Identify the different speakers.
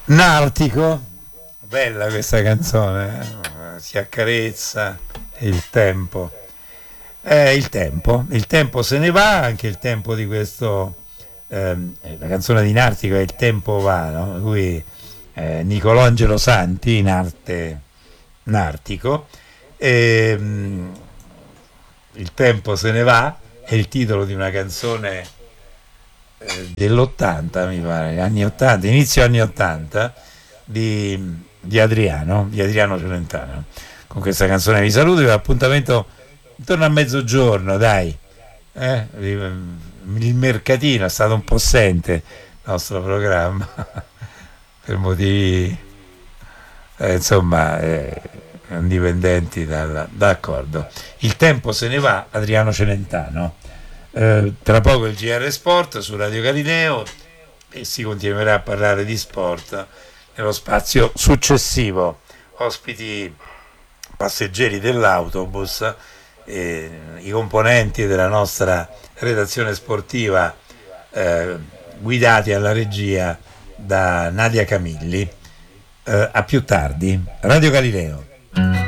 Speaker 1: Nartico, bella questa canzone, si accarezza il tempo. Il tempo se ne va, anche il tempo di questo, la canzone di Nartico è Il tempo va, no? Lui, Nicolangelo Santi, in arte Nartico, e, Il tempo se ne va è il titolo di una canzone dell'80, mi pare, anni 80, inizio anni 80, di Adriano Celentano. Con questa canzone vi saluto, vi do appuntamento intorno a mezzogiorno, dai. Il mercatino è stato un po' assente il nostro programma per motivi insomma indipendenti dall'accordo. Il tempo se ne va, Adriano Celentano. Tra poco il GR Sport su Radio Galileo e si continuerà a parlare di sport nello spazio successivo. Ospiti passeggeri dell'autobus, i componenti della nostra redazione sportiva guidati alla regia da Nadia Camilli. A più tardi, Radio Galileo.